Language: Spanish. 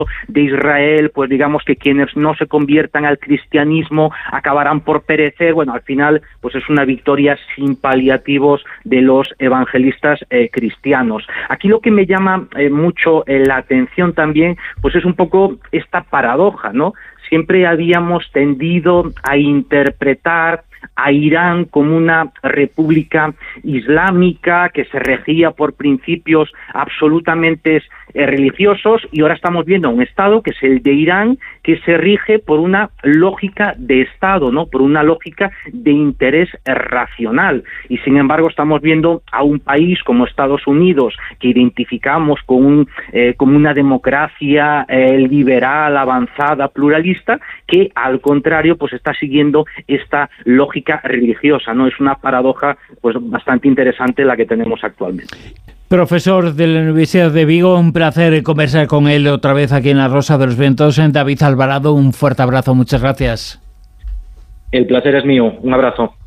de Israel, pues digamos que quienes no se conviertan al cristianismo acabarán por perecer. Bueno, al final pues es una victoria sin paliativos de los evangelistas cristianos. Aquí lo que me llama mucho la atención también pues es un poco esta paradoja, ¿no? Siempre habíamos tendido a interpretar a Irán como una república islámica que se regía por principios absolutamente religiosos, y ahora estamos viendo un Estado, que es el de Irán, que se rige por una lógica de Estado, ¿no? Por una lógica de interés racional. Y sin embargo estamos viendo a un país como Estados Unidos, que identificamos como una democracia liberal, avanzada, pluralista, que al contrario pues está siguiendo esta lógica religiosa, ¿no? Es una paradoja pues bastante interesante la que tenemos actualmente. Profesor de la Universidad de Vigo, un placer conversar con él otra vez aquí en La Rosa de los Vientos. David Alvarado, un fuerte abrazo, muchas gracias. El placer es mío, un abrazo.